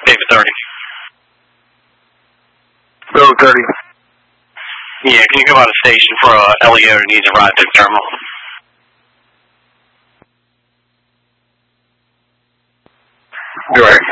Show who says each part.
Speaker 1: David 30.
Speaker 2: Road 30.
Speaker 1: Yeah, can you go out of station for Elio who needs a ride to the terminal?
Speaker 2: Direct.